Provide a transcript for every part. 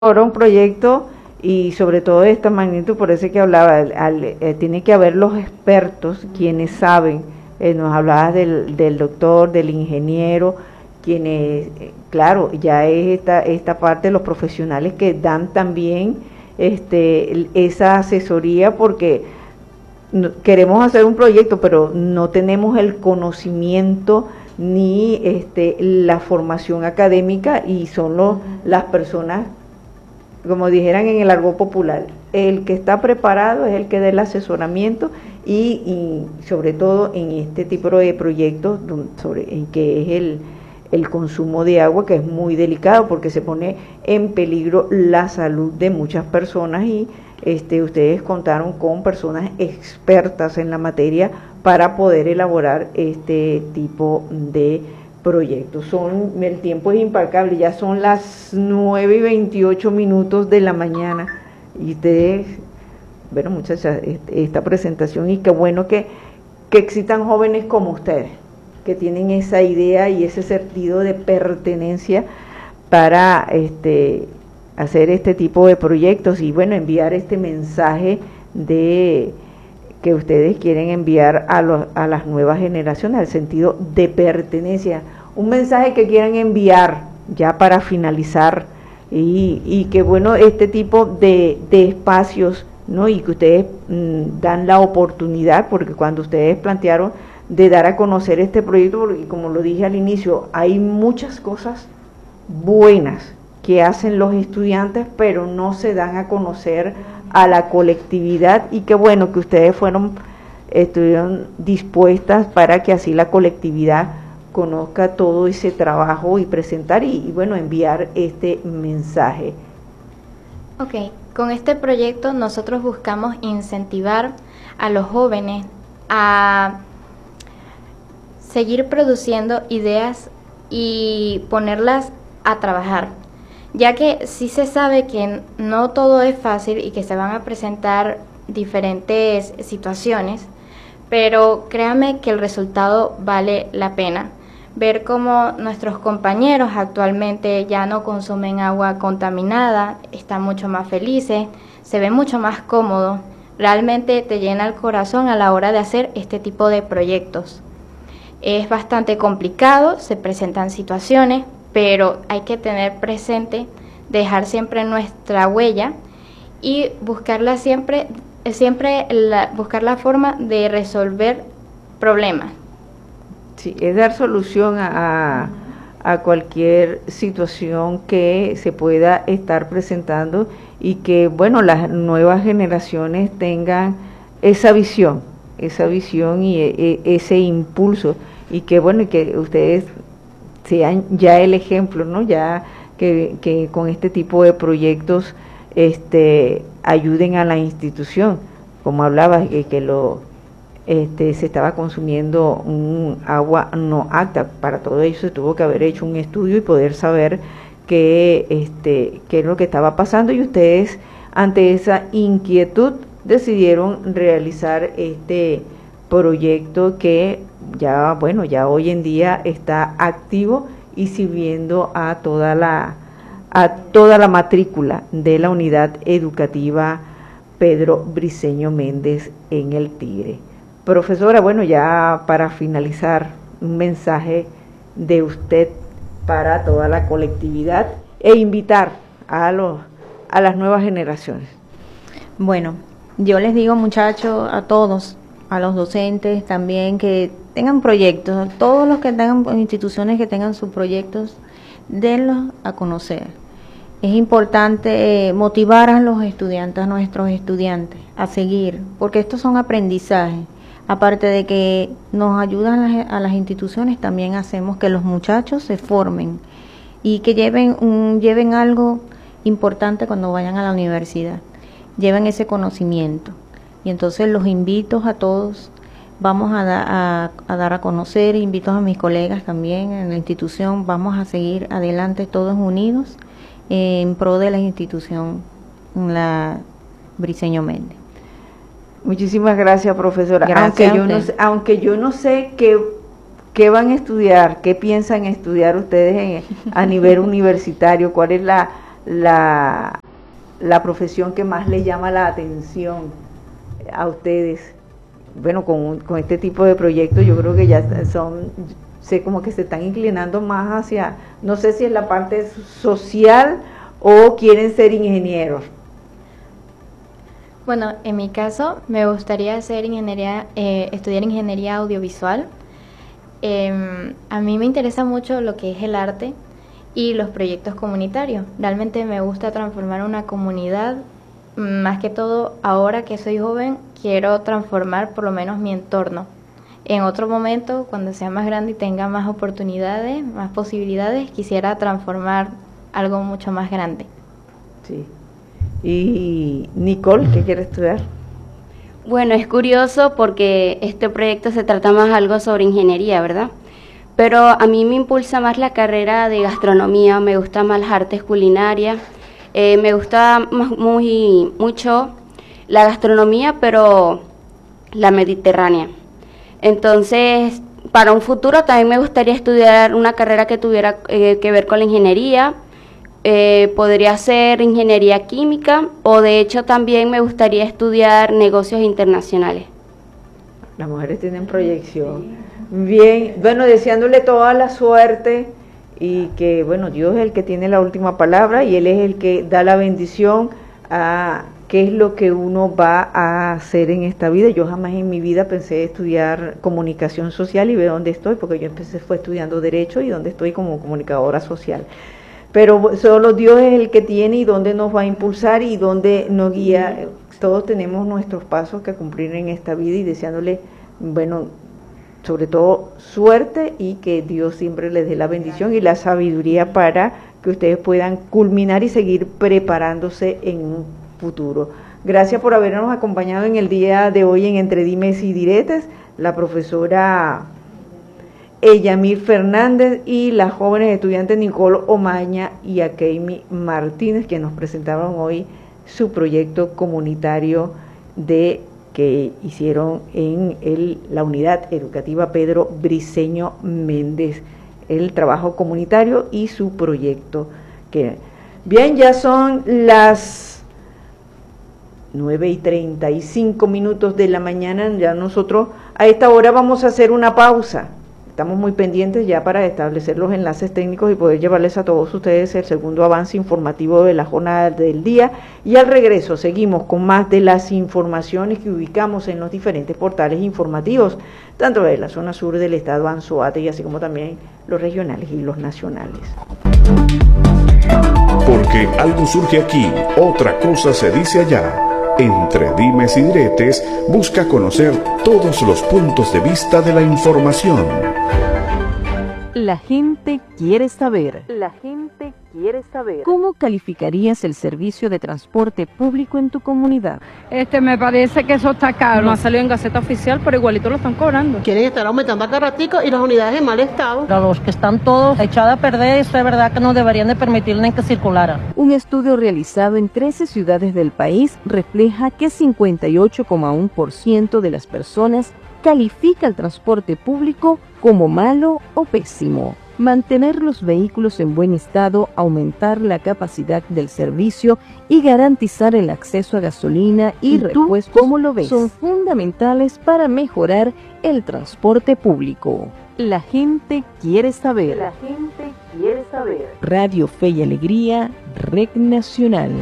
ahora un proyecto y sobre todo de esta magnitud, por eso que hablaba, tiene que haber los expertos, quienes saben, nos hablabas del doctor, del ingeniero, quienes, claro, ya es esta parte de los profesionales que dan también esa asesoría porque queremos hacer un proyecto, pero no tenemos el conocimiento ni la formación académica y son las personas, como dijeran en el argot popular, el que está preparado es el que da el asesoramiento y sobre todo en este tipo de proyectos en que es el consumo de agua, que es muy delicado porque se pone en peligro la salud de muchas personas y ustedes contaron con personas expertas en la materia para poder elaborar este tipo de proyectos. El tiempo es implacable, ya son las 9:28 de la mañana y ustedes, bueno, muchachas, esta presentación, y qué bueno que existan jóvenes como ustedes, que tienen esa idea y ese sentido de pertenencia para hacer este tipo de proyectos y bueno, enviar este mensaje de que ustedes quieren enviar a las nuevas generaciones, al sentido de pertenencia, un mensaje que quieran enviar ya para finalizar y que bueno, este tipo de espacios, ¿no? Y que ustedes dan la oportunidad, porque cuando ustedes plantearon de dar a conocer este proyecto, porque como lo dije al inicio, hay muchas cosas buenas que hacen los estudiantes, pero no se dan a conocer a la colectividad, y qué bueno que ustedes estuvieron dispuestas para que así la colectividad conozca todo ese trabajo y presentar y bueno, enviar este mensaje. Ok, con este proyecto nosotros buscamos incentivar a los jóvenes a seguir produciendo ideas y ponerlas a trabajar, ya que sí se sabe que no todo es fácil y que se van a presentar diferentes situaciones, pero créanme que el resultado vale la pena. Ver cómo nuestros compañeros actualmente ya no consumen agua contaminada, están mucho más felices, se ven mucho más cómodos, realmente te llena el corazón a la hora de hacer este tipo de proyectos. Es bastante complicado, se presentan situaciones, pero hay que tener presente, dejar siempre nuestra huella y buscarla buscar la forma de resolver problemas. Sí, es dar solución a cualquier situación que se pueda estar presentando y que, bueno, las nuevas generaciones tengan esa visión y ese impulso, y que, bueno, y que ustedes sean ya el ejemplo, ¿no? Ya que con este tipo de proyectos ayuden a la institución, como hablabas, se estaba consumiendo un agua no apta. Para todo eso se tuvo que haber hecho un estudio y poder saber qué es lo que estaba pasando, y ustedes ante esa inquietud decidieron realizar este proyecto que ya, bueno, ya hoy en día está activo y sirviendo a toda la matrícula de la unidad educativa Pedro Briceño Méndez en El Tigre. Profesora, bueno, ya para finalizar, un mensaje de usted para toda la colectividad e invitar a las nuevas generaciones. Bueno, yo les digo, muchachos, a todos, a los docentes también, que tengan proyectos, todos los que tengan instituciones que tengan sus proyectos, denlos a conocer. Es importante motivar a los estudiantes, a nuestros estudiantes, a seguir, porque estos son aprendizajes. Aparte de que nos ayudan a las instituciones, también hacemos que los muchachos se formen y que lleven algo importante cuando vayan a la universidad, lleven ese conocimiento. Y entonces los invito a todos, vamos a dar a conocer, invito a mis colegas también en la institución, vamos a seguir adelante todos unidos en pro de la institución, la Briceño Méndez. Muchísimas gracias, profesora. Gracias aunque yo no sé qué van a estudiar, qué piensan estudiar ustedes a nivel universitario, cuál es la profesión que más le llama la atención a ustedes? Bueno, con este tipo de proyectos yo creo que ya sé como que se están inclinando más hacia, no sé si es la parte social o quieren ser ingenieros. Bueno, en mi caso me gustaría estudiar ingeniería audiovisual. A mí me interesa mucho lo que es el arte y los proyectos comunitarios. Realmente me gusta transformar una comunidad. Más que todo, ahora que soy joven, quiero transformar por lo menos mi entorno. En otro momento, cuando sea más grande y tenga más oportunidades, más posibilidades, quisiera transformar algo mucho más grande. Sí. Y Nicole, ¿qué quiere estudiar? Bueno, es curioso porque este proyecto se trata más algo sobre ingeniería, ¿verdad? Pero a mí me impulsa más la carrera de gastronomía, me gusta más las artes culinarias. Me gusta mucho la gastronomía, pero la mediterránea. Entonces, para un futuro también me gustaría estudiar una carrera que tuviera que ver con la ingeniería. Podría ser ingeniería química o de hecho también me gustaría estudiar negocios internacionales. Las mujeres tienen proyección. Bien, bueno, deseándole toda la suerte. Y que, bueno, Dios es el que tiene la última palabra y Él es el que da la bendición a qué es lo que uno va a hacer en esta vida. Yo jamás en mi vida pensé estudiar comunicación social y ve dónde estoy, porque yo fue estudiando Derecho y donde estoy como comunicadora social. Pero solo Dios es el que tiene y dónde nos va a impulsar y dónde nos guía. Todos tenemos nuestros pasos que cumplir en esta vida y deseándole, bueno, sobre todo suerte y que Dios siempre les dé la bendición y la sabiduría para que ustedes puedan culminar y seguir preparándose en un futuro. Gracias por habernos acompañado en el día de hoy en Entre Dimes y Diretes, la profesora Eyamir Fernández y las jóvenes estudiantes Nicole Omaña y Akeimi Martínez, que nos presentaron hoy su proyecto comunitario que hicieron en la unidad educativa Pedro Briceño Méndez, el trabajo comunitario y su proyecto. Bien, ya son las 9:35 de la mañana, ya nosotros a esta hora vamos a hacer una pausa. Estamos muy pendientes ya para establecer los enlaces técnicos y poder llevarles a todos ustedes el segundo avance informativo de la jornada del día. Y al regreso seguimos con más de las informaciones que ubicamos en los diferentes portales informativos, tanto de la zona sur del estado Anzoátegui, así como también los regionales y los nacionales. Porque algo surge aquí, otra cosa se dice allá. Entre Dimes y Diretes busca conocer todos los puntos de vista de la información. La gente quiere saber. La gente quiere saber. ¿Cómo calificarías el servicio de transporte público en tu comunidad? Me parece que eso está caro. No ha salido en Gaceta Oficial, pero igualito lo están cobrando. Quieren estar aumentando acá ratico y las unidades en mal estado. A los que están todos echados a perder, eso es verdad que no deberían de permitirles que circularan. Un estudio realizado en 13 ciudades del país refleja que 58,1% de las personas califica el transporte público como malo o pésimo. Mantener los vehículos en buen estado, aumentar la capacidad del servicio y garantizar el acceso a gasolina y repuestos, ¿cómo lo ves?, son fundamentales para mejorar el transporte público. La gente quiere saber. La gente quiere saber. Radio Fe y Alegría, Red Nacional.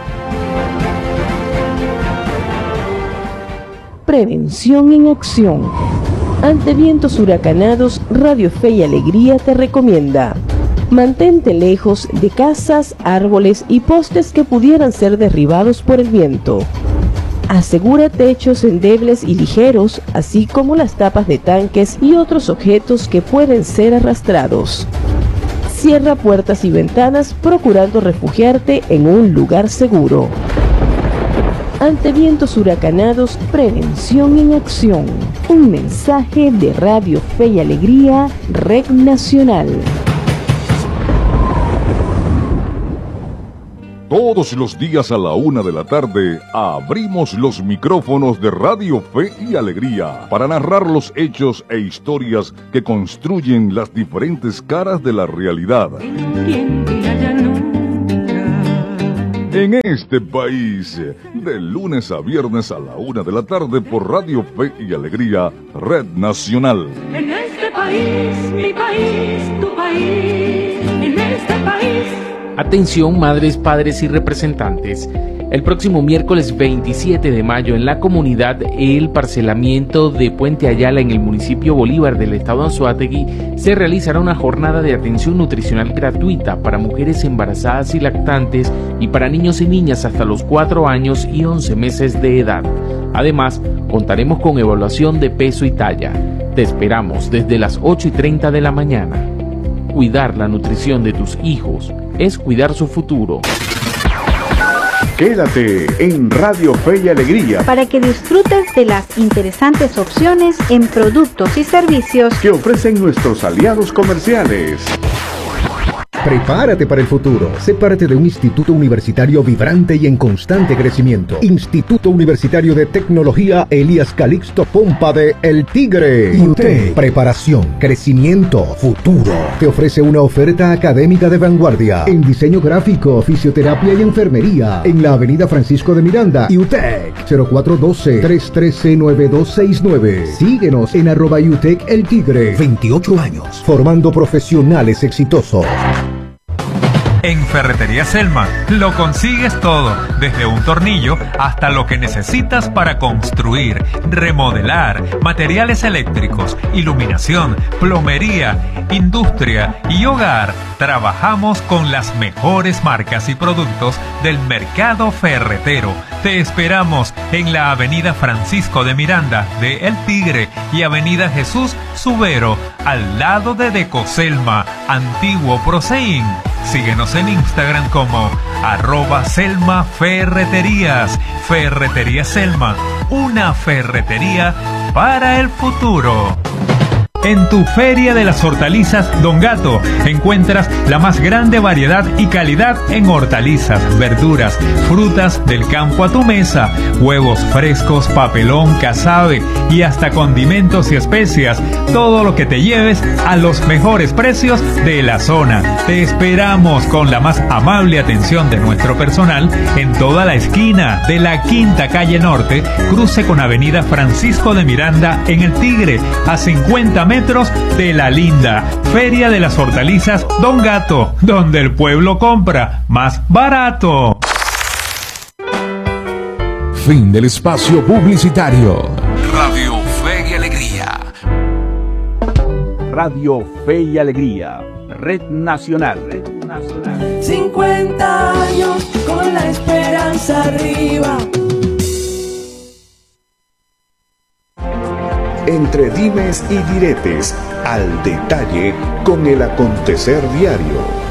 Prevención en acción. Ante vientos huracanados, Radio Fe y Alegría te recomienda: mantente lejos de casas, árboles y postes que pudieran ser derribados por el viento. Asegura techos endebles y ligeros, así como las tapas de tanques y otros objetos que pueden ser arrastrados. Cierra puertas y ventanas procurando refugiarte en un lugar seguro. Ante vientos huracanados, prevención en acción. Un mensaje de Radio Fe y Alegría, Red Nacional. Todos los días a la 1 de la tarde abrimos los micrófonos de Radio Fe y Alegría para narrar los hechos e historias que construyen las diferentes caras de la realidad. en este país. De lunes a viernes a la 1 de la tarde por Radio Fe y Alegría, Red Nacional. En este país, mi país, tu país, en este país. Atención, madres, padres y representantes. El próximo miércoles 27 de mayo en la comunidad El Parcelamiento de Puente Ayala en el municipio Bolívar del estado Anzoátegui se realizará una jornada de atención nutricional gratuita para mujeres embarazadas y lactantes y para niños y niñas hasta los 4 años y 11 meses de edad. Además, contaremos con evaluación de peso y talla. Te esperamos desde las 8:30 de la mañana. Cuidar la nutrición de tus hijos es cuidar su futuro. Quédate en Radio Fe y Alegría para que disfrutes de las interesantes opciones en productos y servicios que ofrecen nuestros aliados comerciales. Prepárate para el futuro. Sé parte de un instituto universitario vibrante y en constante crecimiento. Instituto Universitario de Tecnología Elías Calixto Pompa de El Tigre. IUTEC. Preparación, crecimiento, futuro. Te ofrece una oferta académica de vanguardia en diseño gráfico, fisioterapia y enfermería. En la avenida Francisco de Miranda, IUTEC. 0412-313-9269. Síguenos en @IUTEC El Tigre. 28 años formando profesionales exitosos. En Ferretería Selma lo consigues todo, desde un tornillo hasta lo que necesitas para construir, remodelar, materiales eléctricos, iluminación, plomería, industria y hogar. Trabajamos con las mejores marcas y productos del mercado ferretero. Te esperamos en la avenida Francisco de Miranda de El Tigre y avenida Jesús Subero, al lado de Decoselma, antiguo Proseín. Síguenos en Instagram como @SelmaFerreterías. Ferretería Selma, una ferretería para el futuro. En tu Feria de las Hortalizas Don Gato encuentras la más grande variedad y calidad en hortalizas, verduras, frutas del campo a tu mesa, huevos frescos, papelón, casabe y hasta condimentos y especias. Todo lo que te lleves a los mejores precios de la zona. Te esperamos con la más amable atención de nuestro personal en toda la esquina de la Quinta Calle Norte, cruce con avenida Francisco de Miranda en El Tigre, a 50 metros de La Linda. Feria de las Hortalizas Don Gato, donde el pueblo compra más barato. Fin del espacio publicitario. Radio Fe y Alegría. Radio Fe y Alegría, Red Nacional. 50 años con la esperanza arriba. Entre dimes y diretes, al detalle con el acontecer diario.